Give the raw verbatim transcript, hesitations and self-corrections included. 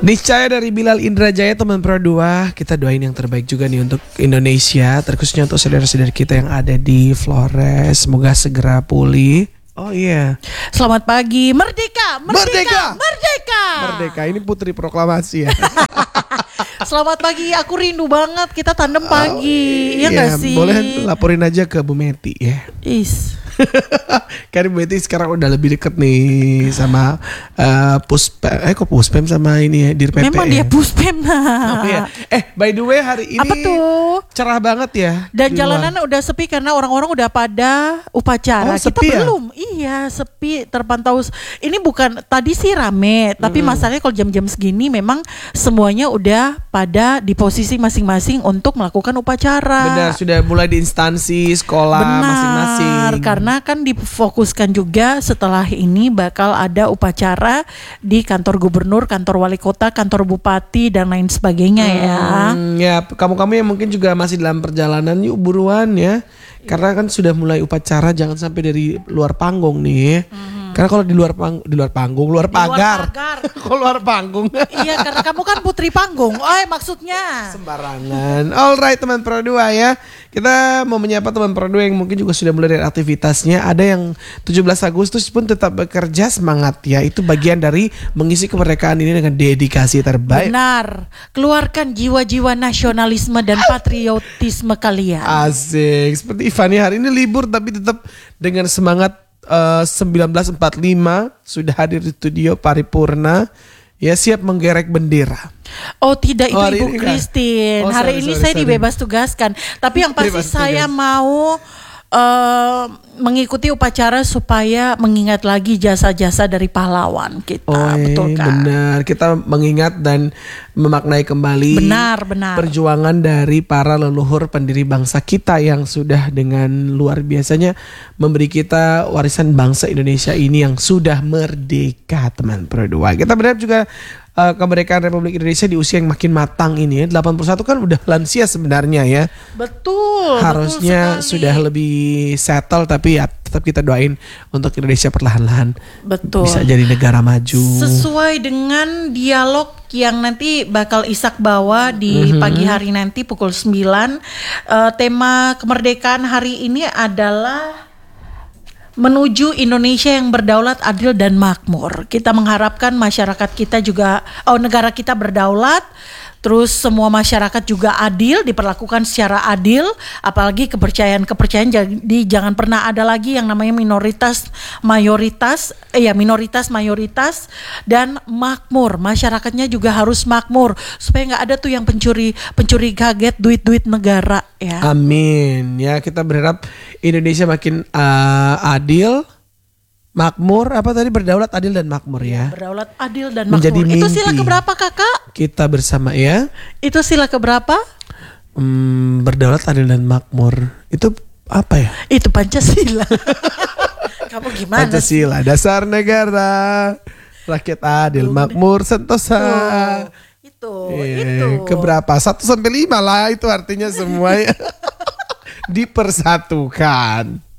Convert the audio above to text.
Niscaya dari Bilal Indrajaya teman Pro dua. Kita doain yang terbaik juga nih untuk Indonesia, terkhususnya untuk saudara-saudara kita yang ada di Flores. Semoga segera pulih. Oh iya. Selamat pagi, merdeka, merdeka, Merdeka. merdeka. Merdeka, ini putri proklamasi ya. Selamat pagi, aku rindu banget kita tandem pagi. Oh, Iya iya, gak sih? boleh laporin aja ke Bu Meti ya. Is. Karena Bu Meti sekarang udah lebih deket nih sama uh, Puspem. Eh kok Puspem sama ini ya, Dir P P. Memang ya? dia puspem nah. Oh, iya. Eh by the way hari ini Apa tuh? cerah banget ya. Dan di jalanan luar. udah sepi karena orang-orang udah pada upacara. Oh, Kita sepi ya? belum. Iya, sepi terpantau. Ini bukan tadi sih rame, tapi Mm-mm. masalahnya kalau jam-jam segini memang semuanya udah pada di posisi masing-masing untuk melakukan upacara. Benar, sudah mulai di instansi sekolah Benar, masing-masing. karena kan difokuskan juga setelah ini bakal ada upacara di kantor gubernur, kantor wali kota, kantor bupati dan lain sebagainya ya. Hmm, ya, kamu-kamu yang mungkin juga masih dalam perjalanan, yuk buruan ya. Karena kan sudah mulai upacara, jangan sampai dari luar panggung nih. Karena kalau di luar pang di luar panggung, luar Di luar pagar. pagar. Kok luar panggung? Iya, karena kamu kan putri panggung. Oh, maksudnya. Sembarangan. Alright teman Pro dua ya. Kita mau menyapa teman Pro dua yang mungkin juga sudah mulai dari aktivitasnya. Ada yang tujuh belas Agustus pun tetap bekerja, semangat ya. Itu bagian dari mengisi kemerdekaan ini dengan dedikasi terbaik. Benar. Keluarkan jiwa-jiwa nasionalisme dan patriotisme kalian. Asik. Seperti Ivani hari ini libur tapi tetap dengan semangat. Uh, seribu sembilan ratus empat puluh lima sudah hadir di studio paripurna ya, siap menggerek bendera. Oh tidak, itu Oh, hari Ibu ini enggak? Christine. Oh, Hari sorry, ini sorry, saya sorry. dibebas tugaskan. Tapi yang pasti Bebas saya tugas. mau uh, mengikuti upacara supaya mengingat lagi jasa-jasa dari pahlawan kita. Oh, Betul kan? benar. Kita mengingat dan memaknai kembali Benar, benar. perjuangan dari para leluhur pendiri bangsa kita yang sudah dengan luar biasanya memberi kita warisan bangsa Indonesia ini yang sudah merdeka, teman Pro dua. Kita berharap juga uh, kemerdekaan Republik Indonesia di usia yang makin matang ini ya. delapan puluh satu kan udah lansia sebenarnya ya. Betul. Harusnya betul sekali. sudah lebih settle, tapi ya tetap kita doain untuk Indonesia perlahan-lahan Betul. bisa jadi negara maju. Sesuai dengan dialog yang nanti bakal Ishak bawa di Mhm. pagi hari nanti pukul sembilan. Uh, tema kemerdekaan hari ini adalah menuju Indonesia yang berdaulat, adil dan makmur. Kita mengharapkan masyarakat kita juga, oh negara kita berdaulat, terus semua masyarakat juga adil, diperlakukan secara adil, apalagi kepercayaan-kepercayaan. Jadi jangan pernah ada lagi yang namanya minoritas mayoritas, eh ya minoritas mayoritas, dan makmur. Masyarakatnya juga harus makmur supaya nggak ada tuh yang pencuri pencuri kaget duit-duit negara ya. Amin. Ya, kita berharap Indonesia makin uh, adil, makmur, apa tadi, berdaulat, adil dan makmur ya. Berdaulat, adil dan Menjadi makmur. Itu mimpi. sila keberapa kakak? Kita bersama ya. Itu sila keberapa? Hmm, berdaulat, adil dan makmur. Itu apa ya? Itu Pancasila. Kamu gimana sih? Pancasila, dasar negara, rakyat adil, makmur, sentosa. Itu, Eh, itu. Keberapa? Satu sampai lima lah itu artinya semuanya dipersatukan.